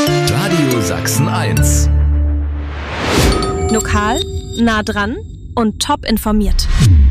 Radio Sachsen 1. Lokal, nah dran und top informiert.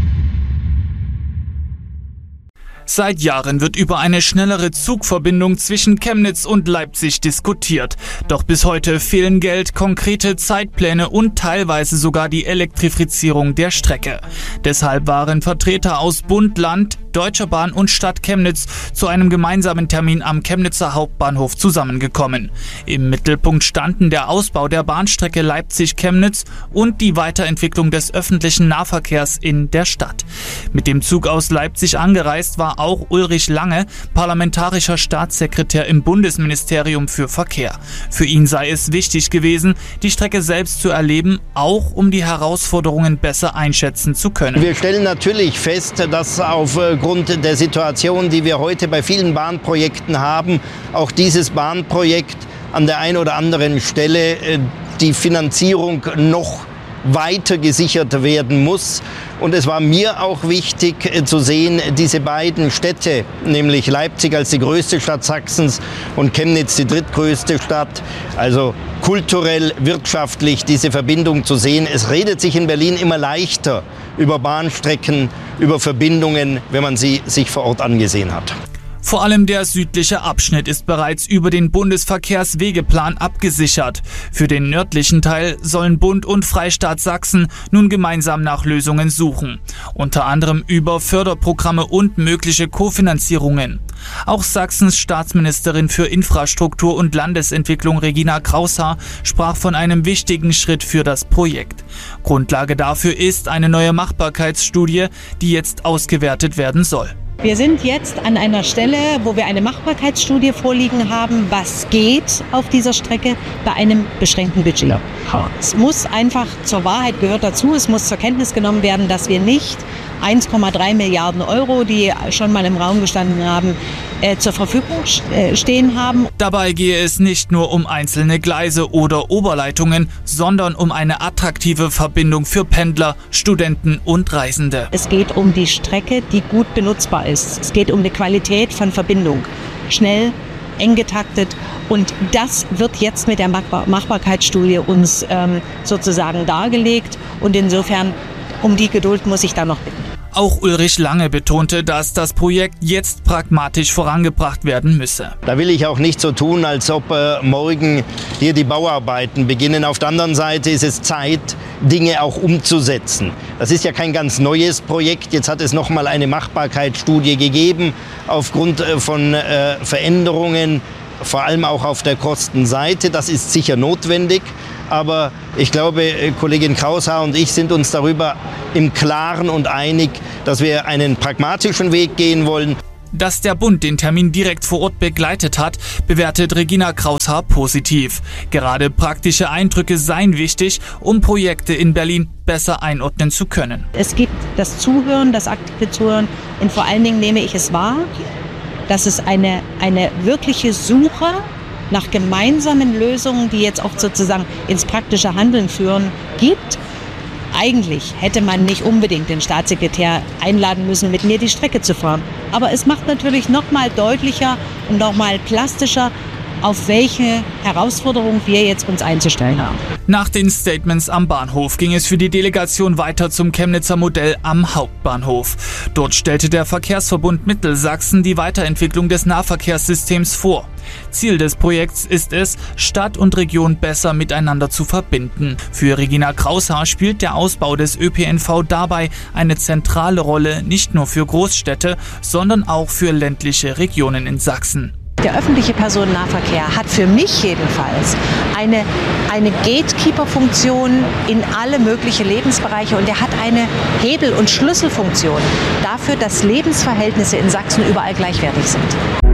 Seit Jahren wird über eine schnellere Zugverbindung zwischen Chemnitz und Leipzig diskutiert. Doch bis heute fehlen Geld, konkrete Zeitpläne und teilweise sogar die Elektrifizierung der Strecke. Deshalb waren Vertreter aus Bund, Land, Deutscher Bahn und Stadt Chemnitz zu einem gemeinsamen Termin am Chemnitzer Hauptbahnhof zusammengekommen. Im Mittelpunkt standen der Ausbau der Bahnstrecke Leipzig-Chemnitz und die Weiterentwicklung des öffentlichen Nahverkehrs in der Stadt. Mit dem Zug aus Leipzig angereist war auch Ulrich Lange, parlamentarischer Staatssekretär im Bundesministerium für Verkehr. Für ihn sei es wichtig gewesen, die Strecke selbst zu erleben, auch um die Herausforderungen besser einschätzen zu können. Wir stellen natürlich fest, dass aufgrund der Situation, die wir heute bei vielen Bahnprojekten haben, auch dieses Bahnprojekt an der einen oder anderen Stelle die Finanzierung noch weiter gesichert werden muss. Und es war mir auch wichtig zu sehen, diese beiden Städte, nämlich Leipzig als die größte Stadt Sachsens und Chemnitz die drittgrößte Stadt, also kulturell, wirtschaftlich diese Verbindung zu sehen. Es redet sich in Berlin immer leichter über Bahnstrecken, über Verbindungen, wenn man sie sich vor Ort angesehen hat. Vor allem der südliche Abschnitt ist bereits über den Bundesverkehrswegeplan abgesichert. Für den nördlichen Teil sollen Bund und Freistaat Sachsen nun gemeinsam nach Lösungen suchen. Unter anderem über Förderprogramme und mögliche Kofinanzierungen. Auch Sachsens Staatsministerin für Infrastruktur und Landesentwicklung Regina Kraushaar sprach von einem wichtigen Schritt für das Projekt. Grundlage dafür ist eine neue Machbarkeitsstudie, die jetzt ausgewertet werden soll. Wir sind jetzt an einer Stelle, wo wir eine Machbarkeitsstudie vorliegen haben, was geht auf dieser Strecke bei einem beschränkten Budget. Ja. Es muss einfach, zur Wahrheit gehört dazu, es muss zur Kenntnis genommen werden, dass wir nicht 1,3 Milliarden Euro, die schon mal im Raum gestanden haben, zur Verfügung stehen haben. Dabei gehe es nicht nur um einzelne Gleise oder Oberleitungen, sondern um eine attraktive Verbindung für Pendler, Studenten und Reisende. Es geht um die Strecke, die gut benutzbar ist. Es geht um die Qualität von Verbindung. Schnell, eng getaktet. Und das wird jetzt mit der Machbarkeitsstudie uns sozusagen dargelegt. Und insofern, um die Geduld muss ich da noch bitten. Auch Ulrich Lange betonte, dass das Projekt jetzt pragmatisch vorangebracht werden müsse. Da will ich auch nicht so tun, als ob morgen hier die Bauarbeiten beginnen. Auf der anderen Seite ist es Zeit, Dinge auch umzusetzen. Das ist ja kein ganz neues Projekt. Jetzt hat es noch mal eine Machbarkeitsstudie gegeben aufgrund von Veränderungen, vor allem auch auf der Kostenseite. Das ist sicher notwendig. Aber ich glaube, Kollegin Kraushaar und ich sind uns darüber im Klaren und einig, dass wir einen pragmatischen Weg gehen wollen. Dass der Bund den Termin direkt vor Ort begleitet hat, bewertet Regina Kraushaar positiv. Gerade praktische Eindrücke seien wichtig, um Projekte in Berlin besser einordnen zu können. Es gibt das Zuhören, das aktive Zuhören und vor allen Dingen nehme ich es wahr, dass es eine wirkliche Suche nach gemeinsamen Lösungen, die jetzt auch sozusagen ins praktische Handeln führen, gibt. Eigentlich hätte man nicht unbedingt den Staatssekretär einladen müssen, mit mir die Strecke zu fahren. Aber es macht natürlich noch mal deutlicher und noch mal plastischer, auf welche Herausforderung wir jetzt uns einzustellen haben. Nach den Statements am Bahnhof ging es für die Delegation weiter zum Chemnitzer Modell am Hauptbahnhof. Dort stellte der Verkehrsverbund Mittelsachsen die Weiterentwicklung des Nahverkehrssystems vor. Ziel des Projekts ist es, Stadt und Region besser miteinander zu verbinden. Für Regina Kraushaar spielt der Ausbau des ÖPNV dabei eine zentrale Rolle, nicht nur für Großstädte, sondern auch für ländliche Regionen in Sachsen. Der öffentliche Personennahverkehr hat für mich jedenfalls eine Gatekeeper-Funktion in alle möglichen Lebensbereiche und er hat eine Hebel- und Schlüsselfunktion dafür, dass Lebensverhältnisse in Sachsen überall gleichwertig sind.